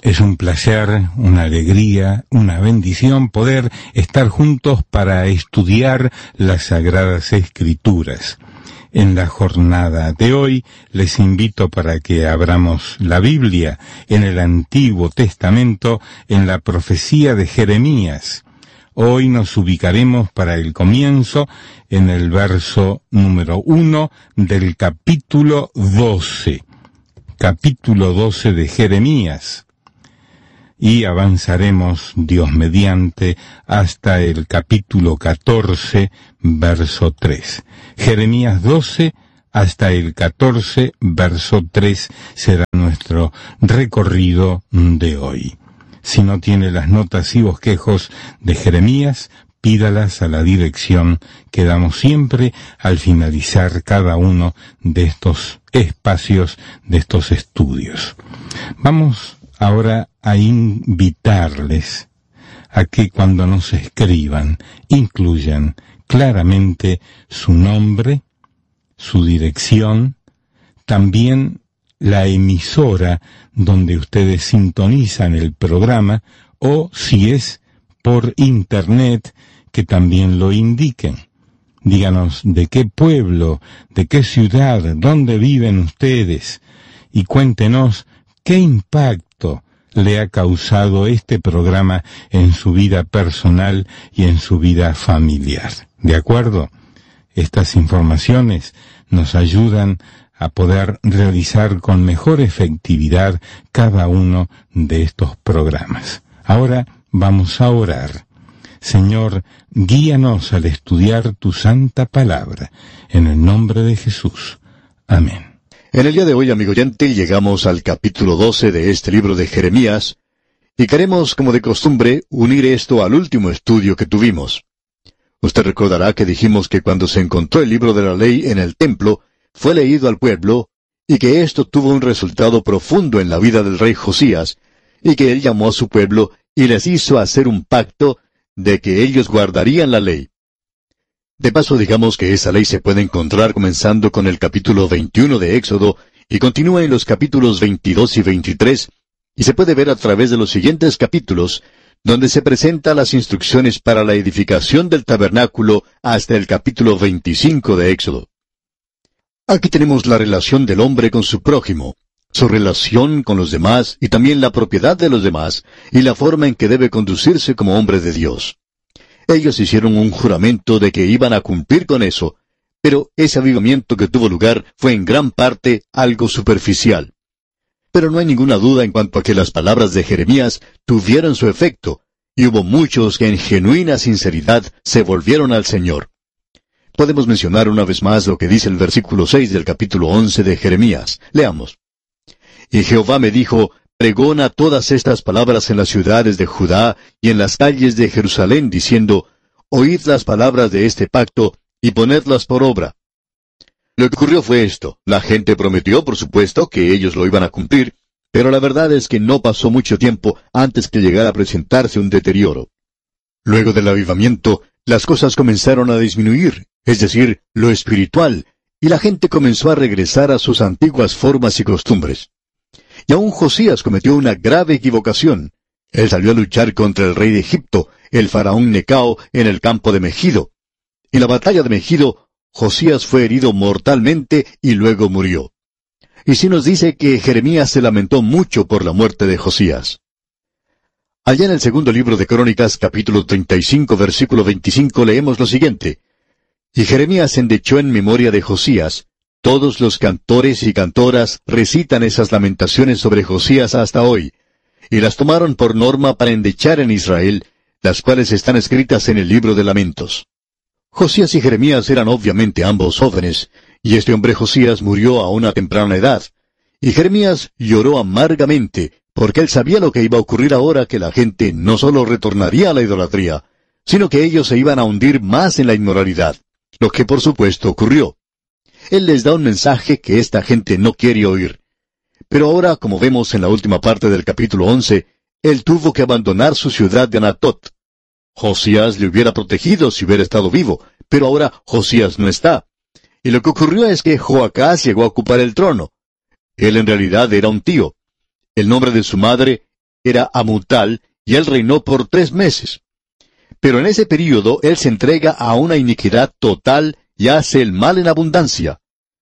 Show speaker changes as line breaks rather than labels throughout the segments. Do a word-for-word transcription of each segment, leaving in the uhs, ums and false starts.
Es un placer, una alegría, una bendición poder estar juntos para estudiar las Sagradas Escrituras. En la jornada de hoy les invito para que abramos la Biblia en el Antiguo Testamento, en la profecía de Jeremías. Hoy nos ubicaremos para el comienzo en el verso número uno del capítulo doce. Capítulo doce de Jeremías. Y avanzaremos, Dios mediante, hasta el capítulo catorce, verso tres. Jeremías doce hasta el catorce, verso tres, será nuestro recorrido de hoy. Si no tiene las notas y bosquejos de Jeremías, pídalas a la dirección que damos siempre al finalizar cada uno de estos espacios, de estos estudios. Vamos ahora a invitarles a que cuando nos escriban incluyan claramente su nombre, su dirección, también la emisora donde ustedes sintonizan el programa, o si es por internet, que también lo indiquen. Díganos de qué pueblo, de qué ciudad, dónde viven ustedes, y cuéntenos qué impacto le ha causado este programa en su vida personal y en su vida familiar. ¿De acuerdo? Estas informaciones nos ayudan a poder realizar con mejor efectividad cada uno de estos programas. Ahora vamos a orar. Señor, guíanos al estudiar tu santa palabra. En el nombre de Jesús. Amén.
En el día de hoy, amigo oyente, llegamos al capítulo doce de este libro de Jeremías, y queremos, como de costumbre, unir esto al último estudio que tuvimos. Usted recordará que dijimos que cuando se encontró el libro de la ley en el templo, fue leído al pueblo, y que esto tuvo un resultado profundo en la vida del rey Josías, y que él llamó a su pueblo y les hizo hacer un pacto de que ellos guardarían la ley. De paso, digamos que esa ley se puede encontrar comenzando con el capítulo veintiuno de Éxodo y continúa en los capítulos veintidós y veintitrés, y se puede ver a través de los siguientes capítulos, donde se presentan las instrucciones para la edificación del tabernáculo hasta el capítulo veinticinco de Éxodo. Aquí tenemos la relación del hombre con su prójimo, su relación con los demás y también la propiedad de los demás, y la forma en que debe conducirse como hombre de Dios. Ellos hicieron un juramento de que iban a cumplir con eso, pero ese avivamiento que tuvo lugar fue en gran parte algo superficial. Pero no hay ninguna duda en cuanto a que las palabras de Jeremías tuvieron su efecto, y hubo muchos que en genuina sinceridad se volvieron al Señor. Podemos mencionar una vez más lo que dice el versículo seis del capítulo once de Jeremías. Leamos. Y Jehová me dijo, pregona todas estas palabras en las ciudades de Judá y en las calles de Jerusalén, diciendo, oíd las palabras de este pacto y ponedlas por obra. Lo que ocurrió fue esto. La gente prometió, por supuesto, que ellos lo iban a cumplir, pero la verdad es que no pasó mucho tiempo antes que llegara a presentarse un deterioro. Luego del avivamiento, las cosas comenzaron a disminuir, es decir, lo espiritual, y la gente comenzó a regresar a sus antiguas formas y costumbres. Y aún Josías cometió una grave equivocación. Él salió a luchar contra el rey de Egipto, el faraón Necao, en el campo de Megido. En la batalla de Megido, Josías fue herido mortalmente y luego murió. Y sí nos dice que Jeremías se lamentó mucho por la muerte de Josías. Allá en el segundo libro de Crónicas, capítulo treinta y cinco, versículo veinticinco, leemos lo siguiente. Y Jeremías endechó en memoria de Josías. Todos los cantores y cantoras recitan esas lamentaciones sobre Josías hasta hoy, y las tomaron por norma para endechar en Israel, las cuales están escritas en el libro de lamentos. Josías y Jeremías eran obviamente ambos jóvenes, y este hombre Josías murió a una temprana edad, y Jeremías lloró amargamente, porque él sabía lo que iba a ocurrir ahora, que la gente no solo retornaría a la idolatría, sino que ellos se iban a hundir más en la inmoralidad, lo que por supuesto ocurrió. Él les da un mensaje que esta gente no quiere oír. Pero ahora, como vemos en la última parte del capítulo once, él tuvo que abandonar su ciudad de Anatot. Josías le hubiera protegido si hubiera estado vivo, pero ahora Josías no está. Y lo que ocurrió es que Joacás llegó a ocupar el trono. Él en realidad era un tío. El nombre de su madre era Amutal, y él reinó por tres meses. Pero en ese período él se entrega a una iniquidad total y hace el mal en abundancia.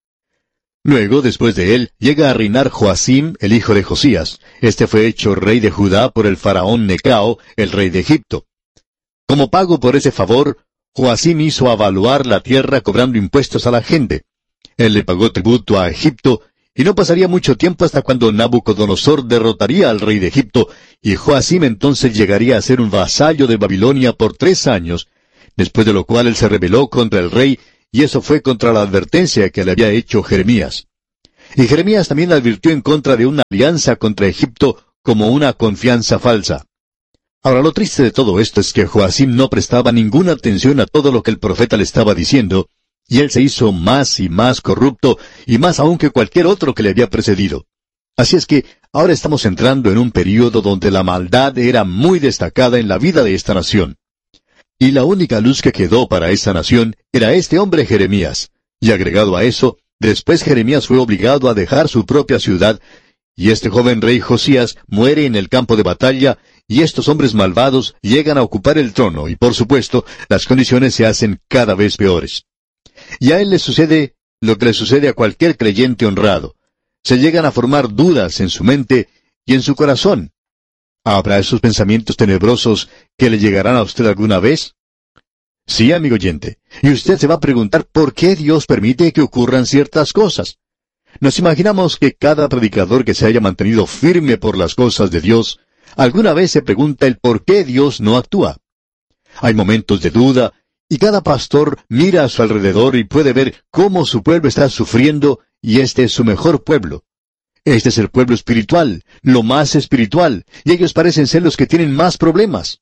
Luego, después de él, llega a reinar Joacim, el hijo de Josías. Este fue hecho rey de Judá por el faraón Necao, el rey de Egipto. Como pago por ese favor, Joacim hizo avaluar la tierra cobrando impuestos a la gente. Él le pagó tributo a Egipto, y no pasaría mucho tiempo hasta cuando Nabucodonosor derrotaría al rey de Egipto, y Joacim entonces llegaría a ser un vasallo de Babilonia por tres años, después de lo cual él se rebeló contra el rey, y eso fue contra la advertencia que le había hecho Jeremías. Y Jeremías también advirtió en contra de una alianza contra Egipto como una confianza falsa. Ahora, lo triste de todo esto es que Joacim no prestaba ninguna atención a todo lo que el profeta le estaba diciendo, y él se hizo más y más corrupto, y más aún que cualquier otro que le había precedido. Así es que ahora estamos entrando en un período donde la maldad era muy destacada en la vida de esta nación. Y la única luz que quedó para esa nación era este hombre Jeremías. Y agregado a eso, después Jeremías fue obligado a dejar su propia ciudad, y este joven rey Josías muere en el campo de batalla, y estos hombres malvados llegan a ocupar el trono, y por supuesto, las condiciones se hacen cada vez peores. Y a él le sucede lo que le sucede a cualquier creyente honrado. Se llegan a formar dudas en su mente y en su corazón. ¿Habrá esos pensamientos tenebrosos que le llegarán a usted alguna vez? Sí, amigo oyente. Y usted se va a preguntar por qué Dios permite que ocurran ciertas cosas. Nos imaginamos que cada predicador que se haya mantenido firme por las cosas de Dios, alguna vez se pregunta el por qué Dios no actúa. Hay momentos de duda, y cada pastor mira a su alrededor y puede ver cómo su pueblo está sufriendo, y este es su mejor pueblo. Este es el pueblo espiritual, lo más espiritual, y ellos parecen ser los que tienen más problemas.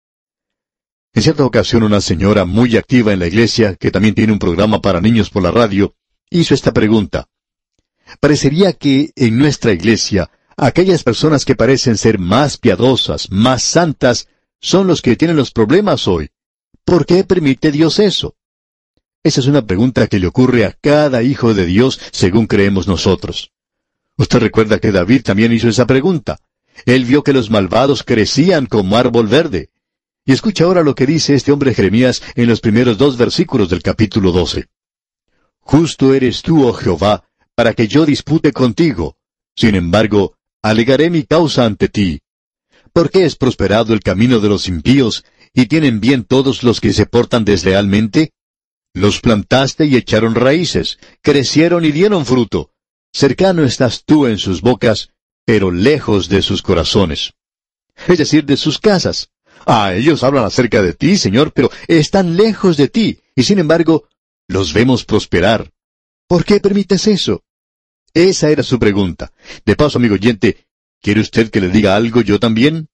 En cierta ocasión una señora muy activa en la iglesia, que también tiene un programa para niños por la radio, hizo esta pregunta. Parecería que en nuestra iglesia, aquellas personas que parecen ser más piadosas, más santas, son los que tienen los problemas hoy. ¿Por qué permite Dios eso? Esa es una pregunta que le ocurre a cada hijo de Dios, según creemos nosotros. Usted recuerda que David también hizo esa pregunta. Él vio que los malvados crecían como árbol verde. Y escucha ahora lo que dice este hombre Jeremías en los primeros dos versículos del capítulo doce. Justo eres tú, oh Jehová, para que yo dispute contigo. Sin embargo, alegaré mi causa ante ti. ¿Por qué es prosperado el camino de los impíos, y tienen bien todos los que se portan deslealmente? Los plantaste y echaron raíces, crecieron y dieron fruto. Cercano estás tú en sus bocas, pero lejos de sus corazones. Es decir, de sus casas. Ah, ellos hablan acerca de ti, Señor, pero están lejos de ti, y sin embargo, los vemos prosperar. ¿Por qué permites eso? Esa era su pregunta. De paso, amigo oyente, ¿quiere usted que le diga algo yo también?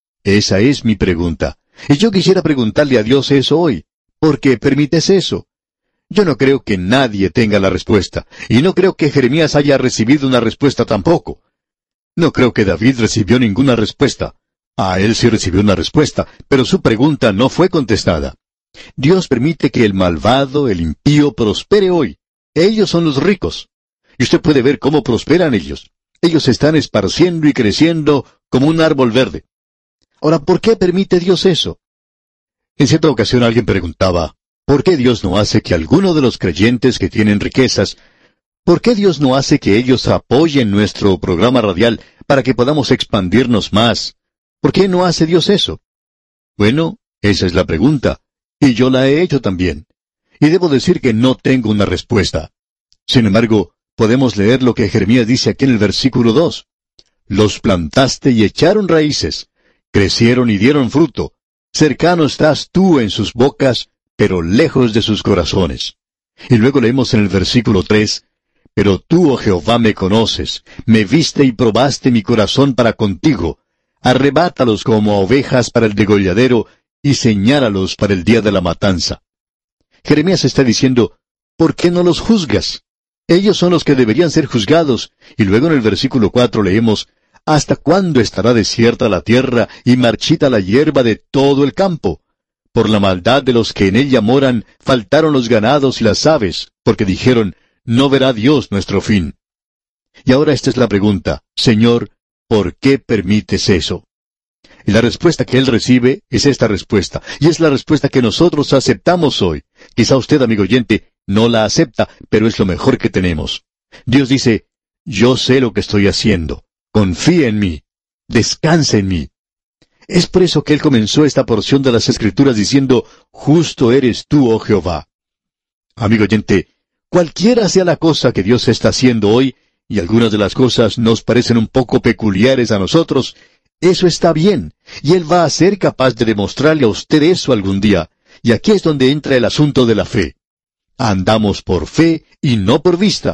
Esa es mi pregunta. Y yo quisiera preguntarle a Dios eso hoy. ¿Por qué permites eso? Yo no creo que nadie tenga la respuesta, y no creo que Jeremías haya recibido una respuesta tampoco. No creo que David recibió ninguna respuesta. A él sí recibió una respuesta, pero su pregunta no fue contestada. Dios permite que el malvado, el impío, prospere hoy. Ellos son los ricos. Y usted puede ver cómo prosperan ellos. Ellos se están esparciendo y creciendo como un árbol verde. Ahora, ¿por qué permite Dios eso? En cierta ocasión alguien preguntaba, ¿por qué Dios no hace que alguno de los creyentes que tienen riquezas, ¿por qué Dios no hace que ellos apoyen nuestro programa radial para que podamos expandirnos más? ¿Por qué no hace Dios eso? Bueno, esa es la pregunta, y yo la he hecho también. Y debo decir que no tengo una respuesta. Sin embargo, podemos leer lo que Jeremías dice aquí en el versículo dos. Los plantaste y echaron raíces, crecieron y dieron fruto. Cercano estás tú en sus bocas, pero lejos de sus corazones. Y luego leemos en el versículo tres, Pero tú, oh Jehová, me conoces, me viste y probaste mi corazón para contigo. Arrebátalos como ovejas para el degolladero, y señálalos para el día de la matanza. Jeremías está diciendo, ¿por qué no los juzgas? Ellos son los que deberían ser juzgados. Y luego en el versículo cuatro leemos, ¿hasta cuándo estará desierta la tierra y marchita la hierba de todo el campo? Por la maldad de los que en ella moran, faltaron los ganados y las aves, porque dijeron, no verá Dios nuestro fin. Y ahora esta es la pregunta, Señor, ¿por qué permites eso? Y la respuesta que él recibe es esta respuesta, y es la respuesta que nosotros aceptamos hoy. Quizá usted, amigo oyente, no la acepta, pero es lo mejor que tenemos. Dios dice, yo sé lo que estoy haciendo. Confía en mí. Descansa en mí. Es por eso que él comenzó esta porción de las Escrituras diciendo, justo eres tú, oh Jehová. Amigo oyente, cualquiera sea la cosa que Dios está haciendo hoy, y algunas de las cosas nos parecen un poco peculiares a nosotros, eso está bien, y Él va a ser capaz de demostrarle a usted eso algún día, y aquí es donde entra el asunto de la fe. Andamos por fe y no por vista.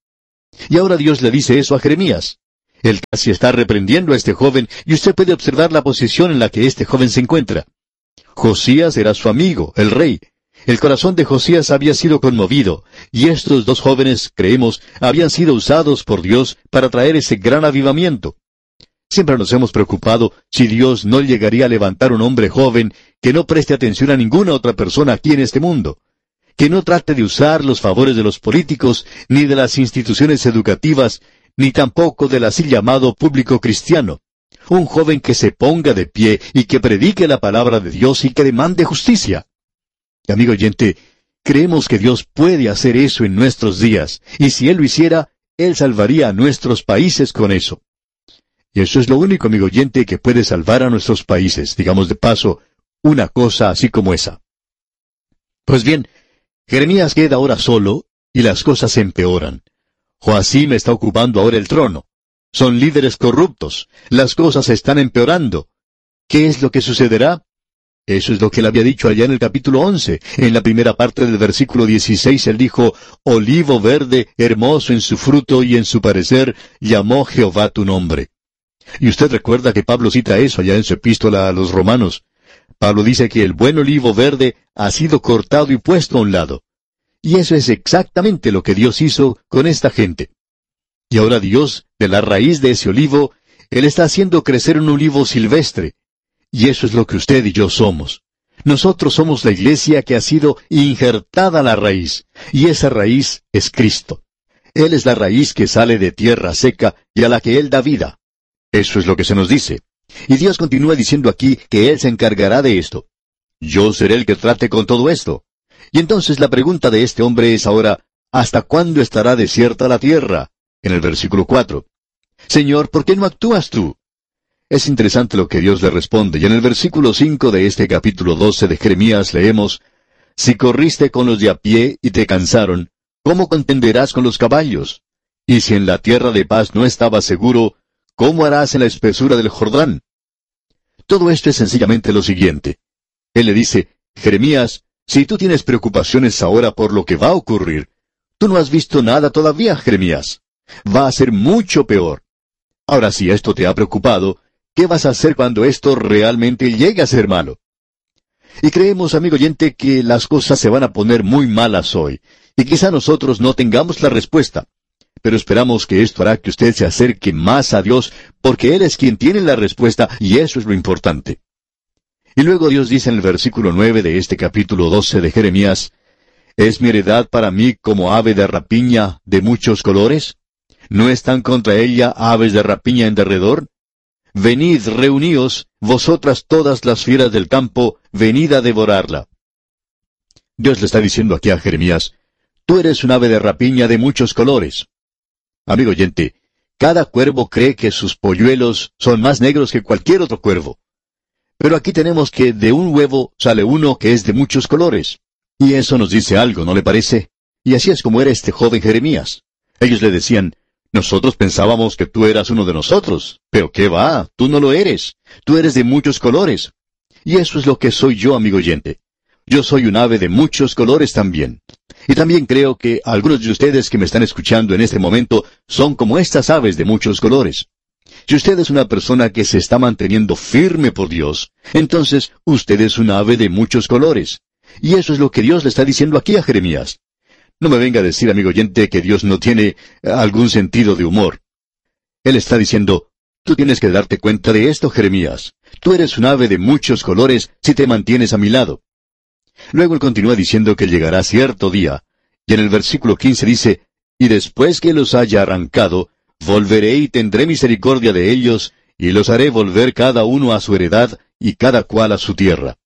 Y ahora Dios le dice eso a Jeremías. Él casi está reprendiendo a este joven, y usted puede observar la posición en la que este joven se encuentra. Josías era su amigo, el rey. El corazón de Josías había sido conmovido, y estos dos jóvenes, creemos, habían sido usados por Dios para traer ese gran avivamiento. Siempre nos hemos preocupado si Dios no llegaría a levantar un hombre joven que no preste atención a ninguna otra persona aquí en este mundo, que no trate de usar los favores de los políticos, ni de las instituciones educativas, ni tampoco del así llamado público cristiano. Un joven que se ponga de pie y que predique la palabra de Dios y que demande justicia. Y, amigo oyente, creemos que Dios puede hacer eso en nuestros días, y si Él lo hiciera, Él salvaría a nuestros países con eso. Y eso es lo único, amigo oyente, que puede salvar a nuestros países, digamos de paso, una cosa así como esa. Pues bien, Jeremías queda ahora solo, y las cosas se empeoran. Joacim está ocupando ahora el trono. Son líderes corruptos. Las cosas se están empeorando. ¿Qué es lo que sucederá? Eso es lo que él había dicho allá en el capítulo once. En la primera parte del versículo dieciséis él dijo, olivo verde, hermoso en su fruto y en su parecer, llamó Jehová tu nombre. Y usted recuerda que Pablo cita eso allá en su epístola a los romanos. Pablo dice que el buen olivo verde ha sido cortado y puesto a un lado. Y eso es exactamente lo que Dios hizo con esta gente. Y ahora Dios, de la raíz de ese olivo, Él está haciendo crecer un olivo silvestre. Y eso es lo que usted y yo somos. Nosotros somos la iglesia que ha sido injertada a la raíz, y esa raíz es Cristo. Él es la raíz que sale de tierra seca y a la que Él da vida. Eso es lo que se nos dice. Y Dios continúa diciendo aquí que Él se encargará de esto. Yo seré el que trate con todo esto. Y entonces la pregunta de este hombre es ahora, ¿hasta cuándo estará desierta la tierra? En el versículo cuatro. Señor, ¿por qué no actúas tú? Es interesante lo que Dios le responde, y en el versículo cinco de este capítulo doce de Jeremías leemos, Si corriste con los de a pie y te cansaron, ¿cómo contenderás con los caballos? Y si en la tierra de paz no estabas seguro, ¿cómo harás en la espesura del Jordán? Todo esto es sencillamente lo siguiente. Él le dice, Jeremías, si tú tienes preocupaciones ahora por lo que va a ocurrir, tú no has visto nada todavía, Jeremías. Va a ser mucho peor. Ahora, si esto te ha preocupado, ¿qué vas a hacer cuando esto realmente llegue a ser malo? Y creemos, amigo oyente, que las cosas se van a poner muy malas hoy, y quizá nosotros no tengamos la respuesta. Pero esperamos que esto hará que usted se acerque más a Dios, porque Él es quien tiene la respuesta, y eso es lo importante. Y luego Dios dice en el versículo nueve de este capítulo doce de Jeremías, ¿Es mi heredad para mí como ave de rapiña de muchos colores? ¿No están contra ella aves de rapiña en derredor? Venid, reuníos, vosotras todas las fieras del campo, venid a devorarla. Dios le está diciendo aquí a Jeremías, tú eres un ave de rapiña de muchos colores. Amigo oyente, cada cuervo cree que sus polluelos son más negros que cualquier otro cuervo. Pero aquí tenemos que de un huevo sale uno que es de muchos colores. Y eso nos dice algo, ¿no le parece? Y así es como era este joven Jeremías. Ellos le decían, nosotros pensábamos que tú eras uno de nosotros, pero ¿qué va? Tú no lo eres. Tú eres de muchos colores. Y eso es lo que soy yo, amigo oyente. Yo soy un ave de muchos colores también. Y también creo que algunos de ustedes que me están escuchando en este momento son como estas aves de muchos colores. Si usted es una persona que se está manteniendo firme por Dios, entonces usted es un ave de muchos colores. Y eso es lo que Dios le está diciendo aquí a Jeremías. No me venga a decir, amigo oyente, que Dios no tiene algún sentido de humor. Él está diciendo, tú tienes que darte cuenta de esto, Jeremías. Tú eres un ave de muchos colores si te mantienes a mi lado. Luego él continúa diciendo que llegará cierto día. Y en el versículo quince dice, y después que los haya arrancado, volveré y tendré misericordia de ellos, y los haré volver cada uno a su heredad y cada cual a su tierra.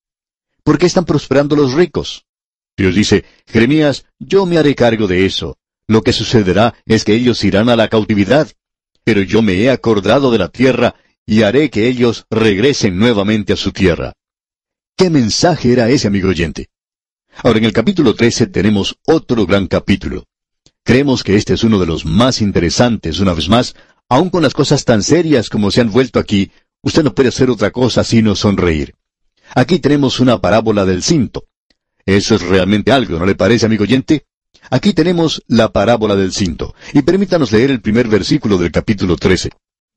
¿Por qué están prosperando los ricos? Dios dice, Jeremías, yo me haré cargo de eso. Lo que sucederá es que ellos irán a la cautividad, pero yo me he acordado de la tierra y haré que ellos regresen nuevamente a su tierra. ¿Qué mensaje era ese, amigo oyente? Ahora, en el capítulo trece tenemos otro gran capítulo. Creemos que este es uno de los más interesantes, una vez más, aun con las cosas tan serias como se han vuelto aquí, usted no puede hacer otra cosa sino sonreír. Aquí tenemos una parábola del cinto. Eso es realmente algo, ¿no le parece, amigo oyente? Aquí tenemos la parábola del cinto, y permítanos leer el primer versículo del capítulo trece.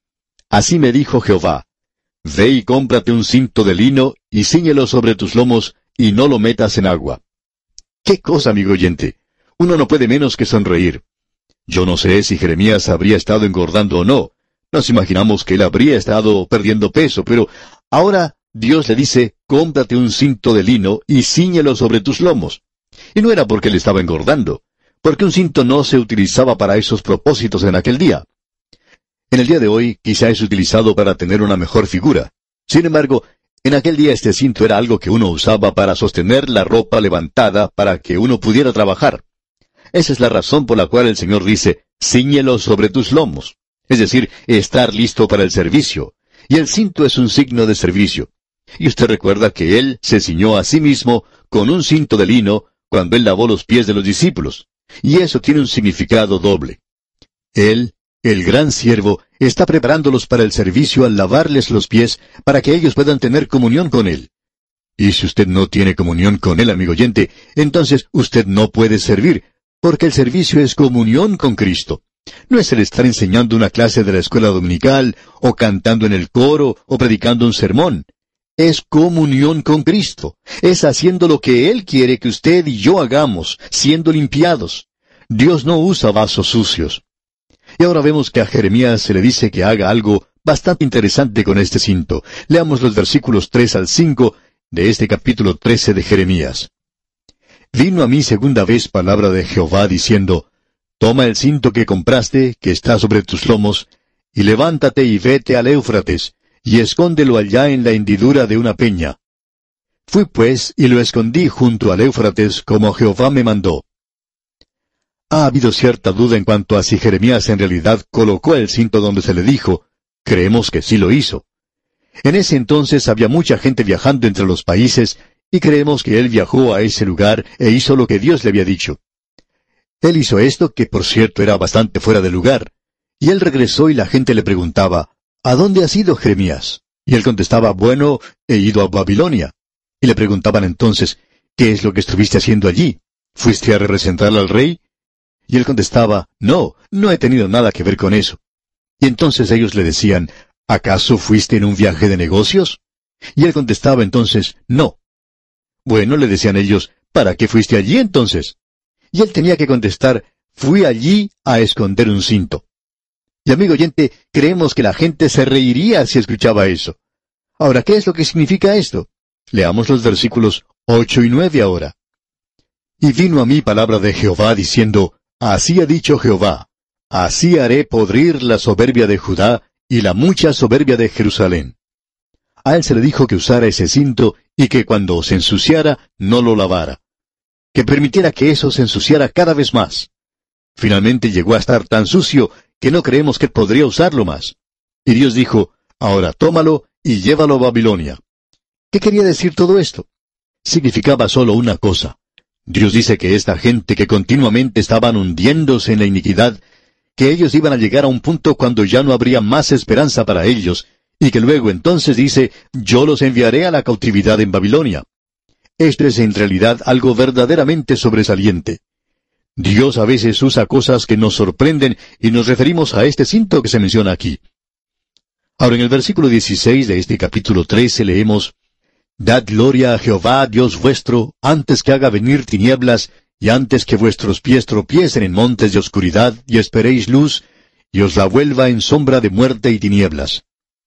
Así me dijo Jehová, ve y cómprate un cinto de lino, y cíñelo sobre tus lomos, y no lo metas en agua. ¿Qué cosa, amigo oyente? Uno no puede menos que sonreír. Yo no sé si Jeremías habría estado engordando o no. Nos imaginamos que él habría estado perdiendo peso, pero ahora Dios le dice, cómprate un cinto de lino y cíñelo sobre tus lomos. Y no era porque él estaba engordando, porque un cinto no se utilizaba para esos propósitos en aquel día. En el día de hoy quizá es utilizado para tener una mejor figura. Sin embargo, en aquel día este cinto era algo que uno usaba para sostener la ropa levantada para que uno pudiera trabajar. Esa es la razón por la cual el Señor dice, cíñelo sobre tus lomos. Es decir, estar listo para el servicio. Y el cinto es un signo de servicio. Y usted recuerda que Él se ciñó a sí mismo con un cinto de lino cuando Él lavó los pies de los discípulos. Y eso tiene un significado doble. Él, el gran siervo, está preparándolos para el servicio al lavarles los pies para que ellos puedan tener comunión con Él. Y si usted no tiene comunión con Él, amigo oyente, entonces usted no puede servir, porque el servicio es comunión con Cristo. No es el estar enseñando una clase de la escuela dominical, o cantando en el coro, o predicando un sermón. Es comunión con Cristo. Es haciendo lo que Él quiere que usted y yo hagamos, siendo limpiados. Dios no usa vasos sucios. Y ahora vemos que a Jeremías se le dice que haga algo bastante interesante con este cinto. Leamos los versículos tres al cinco de este capítulo trece de Jeremías. Vino a mí segunda vez palabra de Jehová diciendo, toma el cinto que compraste, que está sobre tus lomos, y levántate y vete al Éufrates, y escóndelo allá en la hendidura de una peña. Fui pues, y lo escondí junto al Éufrates, como Jehová me mandó. Ha habido cierta duda en cuanto a si Jeremías en realidad colocó el cinto donde se le dijo. Creemos que sí lo hizo. En ese entonces había mucha gente viajando entre los países, y creemos que él viajó a ese lugar e hizo lo que Dios le había dicho. Él hizo esto, que por cierto era bastante fuera de lugar. Y él regresó y la gente le preguntaba, ¿a dónde has ido, Jeremías? Y él contestaba, bueno, he ido a Babilonia. Y le preguntaban entonces, ¿qué es lo que estuviste haciendo allí? ¿Fuiste a representar al rey? Y él contestaba, no, no he tenido nada que ver con eso. Y entonces ellos le decían, ¿acaso fuiste en un viaje de negocios? Y él contestaba entonces, no. Bueno, le decían ellos, ¿para qué fuiste allí entonces? Y él tenía que contestar, fui allí a esconder un cinto. Y amigo oyente, creemos que la gente se reiría si escuchaba eso. Ahora, ¿qué es lo que significa esto? Leamos los versículos ocho y nueve ahora. Y vino a mí palabra de Jehová diciendo, así ha dicho Jehová, así haré podrir la soberbia de Judá y la mucha soberbia de Jerusalén. A él se le dijo que usara ese cinto y que cuando se ensuciara no lo lavara. Que permitiera que eso se ensuciara cada vez más. Finalmente llegó a estar tan sucio que no creemos que podría usarlo más. Y Dios dijo, ahora tómalo y llévalo a Babilonia. ¿Qué quería decir todo esto? Significaba solo una cosa. Dios dice que esta gente que continuamente estaban hundiéndose en la iniquidad, que ellos iban a llegar a un punto cuando ya no habría más esperanza para ellos, y que luego entonces dice, yo los enviaré a la cautividad en Babilonia. Esto es en realidad algo verdaderamente sobresaliente. Dios a veces usa cosas que nos sorprenden y nos referimos a este cinto que se menciona aquí. Ahora en el versículo dieciséis de este capítulo trece leemos, Dad gloria a Jehová, Dios vuestro, antes que haga venir tinieblas, y antes que vuestros pies tropiecen en montes de oscuridad, y esperéis luz, y os la vuelva en sombra de muerte y tinieblas.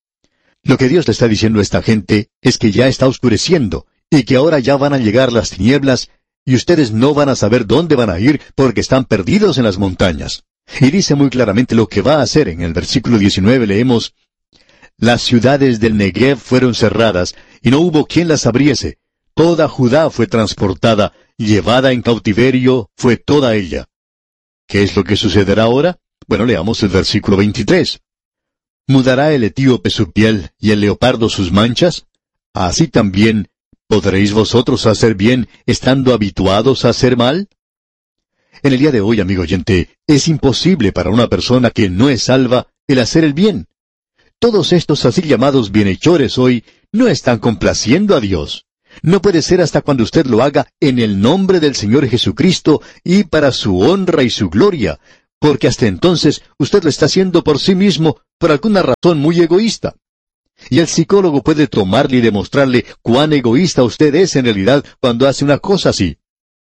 Lo que Dios le está diciendo a esta gente es que ya está oscureciendo, y que ahora ya van a llegar las tinieblas, y ustedes no van a saber dónde van a ir, porque están perdidos en las montañas. Y dice muy claramente lo que va a hacer. En el versículo diecinueve leemos, Las ciudades del Negev fueron cerradas, y no hubo quien las abriese. Toda Judá fue transportada, llevada en cautiverio fue toda ella. ¿Qué es lo que sucederá ahora? Bueno, leamos el versículo veintitrés. ¿Mudará el etíope su piel y el leopardo sus manchas? Así también, ¿podréis vosotros hacer bien estando habituados a hacer mal? En el día de hoy, amigo oyente, es imposible para una persona que no es salva el hacer el bien. Todos estos así llamados bienhechores hoy no están complaciendo a Dios. No puede ser hasta cuando usted lo haga en el nombre del Señor Jesucristo y para su honra y su gloria, porque hasta entonces usted lo está haciendo por sí mismo por alguna razón muy egoísta. Y el psicólogo puede tomarle y demostrarle cuán egoísta usted es en realidad cuando hace una cosa así.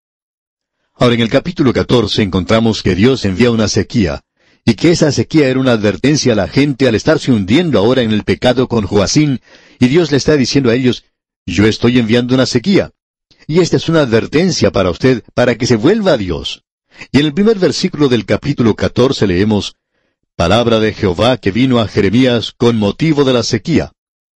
Ahora, en el capítulo catorce encontramos que Dios envía una sequía, y que esa sequía era una advertencia a la gente al estarse hundiendo ahora en el pecado con Joacín, y Dios le está diciendo a ellos, yo estoy enviando una sequía. Y esta es una advertencia para usted, para que se vuelva a Dios. Y en el primer versículo del capítulo catorce leemos, palabra de Jehová que vino a Jeremías con motivo de la sequía.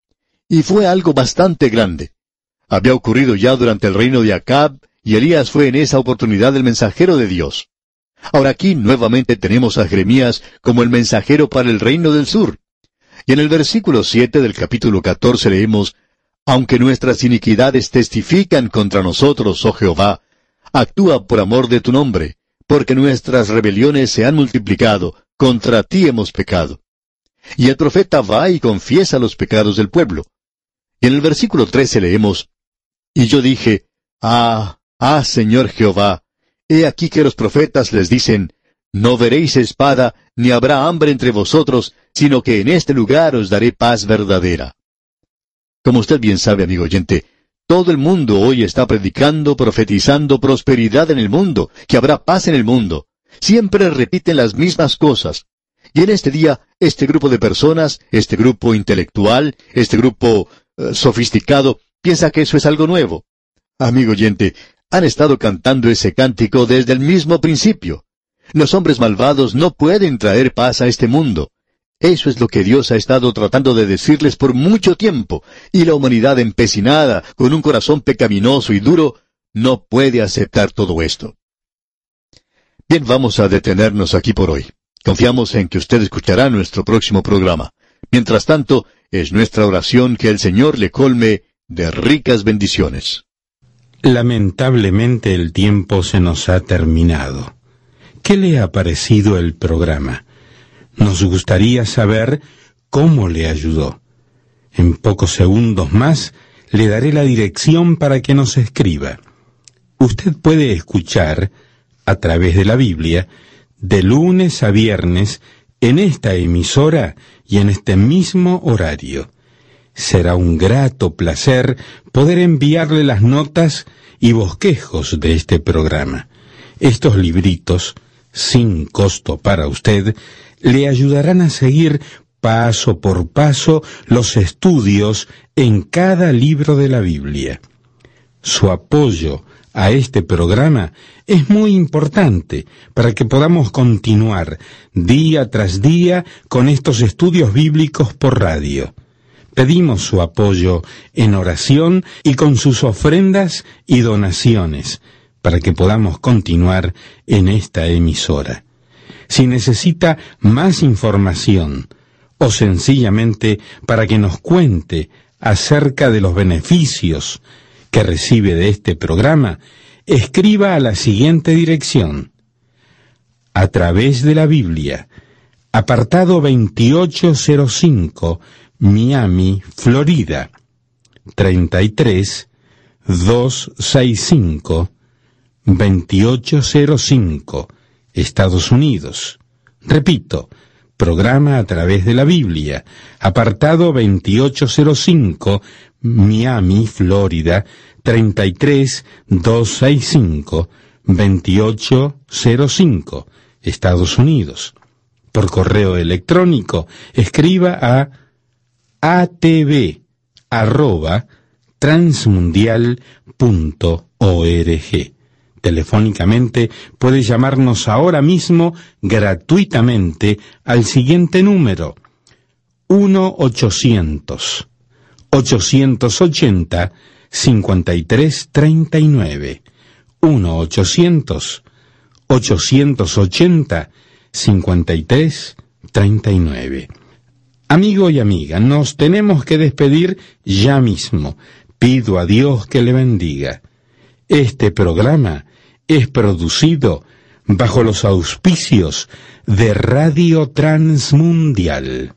Y fue algo bastante grande. Había ocurrido ya durante el reino de Acab, y Elías fue en esa oportunidad el mensajero de Dios. Ahora aquí nuevamente tenemos a Jeremías como el mensajero para el reino del sur. Y en el versículo siete del capítulo catorce leemos, aunque nuestras iniquidades testifican contra nosotros, oh Jehová, actúa por amor de tu nombre, porque nuestras rebeliones se han multiplicado, contra ti hemos pecado. Y el profeta va y confiesa los pecados del pueblo. Y en el versículo trece leemos, y yo dije, ah, ah, Señor Jehová, he aquí que los profetas les dicen, no veréis espada, ni habrá hambre entre vosotros, sino que en este lugar os daré paz verdadera. Como usted bien sabe, amigo oyente, todo el mundo hoy está predicando, profetizando prosperidad en el mundo, que habrá paz en el mundo. Siempre repiten las mismas cosas. Y en este día, este grupo de personas, este grupo intelectual, este grupo uh, sofisticado, piensa que eso es algo nuevo. Amigo oyente, han estado cantando ese cántico desde el mismo principio. Los hombres malvados no pueden traer paz a este mundo. Eso es lo que Dios ha estado tratando de decirles por mucho tiempo, y la humanidad empecinada, con un corazón pecaminoso y duro, no puede aceptar todo esto. Bien, vamos a detenernos aquí por hoy. Confiamos en que usted escuchará nuestro próximo programa. Mientras tanto, es nuestra oración que el Señor le colme de ricas bendiciones.
Lamentablemente el tiempo se nos ha terminado. ¿Qué le ha parecido el programa? Nos gustaría saber cómo le ayudó. En pocos segundos más le daré la dirección para que nos escriba. Usted puede escuchar, a través de la Biblia, de lunes a viernes, en esta emisora y en este mismo horario. Será un grato placer poder enviarle las notas y bosquejos de este programa. Estos libritos, sin costo para usted, le ayudarán a seguir paso por paso los estudios en cada libro de la Biblia. Su apoyo a este programa es muy importante para que podamos continuar día tras día con estos estudios bíblicos por radio. Pedimos su apoyo en oración y con sus ofrendas y donaciones para que podamos continuar en esta emisora. Si necesita más información o sencillamente para que nos cuente acerca de los beneficios que recibe de este programa, escriba a la siguiente dirección: a través de la Biblia, apartado veintiocho cero cinco, Miami, Florida, treinta y tres, doscientos sesenta y cinco, veintiocho cero cinco, Estados Unidos. Repito, programa a través de la Biblia, apartado veintiocho cero cinco, Miami, Florida, treinta y tres, doscientos sesenta y cinco, veintiocho cero cinco, Estados Unidos. Por correo electrónico, escriba a atv arroba transmundial punto org. Telefónicamente puede llamarnos ahora mismo gratuitamente al siguiente número:
uno ochocientos, ochocientos ochenta, cincuenta y tres treinta y nueve. uno ochocientos, ochocientos ochenta, cincuenta y tres treinta y nueve. Amigo y amiga, nos tenemos que despedir ya mismo. Pido a Dios que le bendiga. Este programa es producido bajo los auspicios de Radio Transmundial.